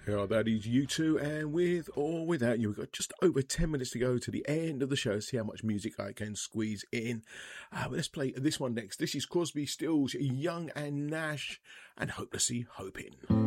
Yeah, that is U2, and with or without you, we've got just over 10 minutes to go to the end of the show. See how much music I can squeeze in. But let's play this one next. This is Crosby, Stills, Young and Nash, and Hopelessly Hoping.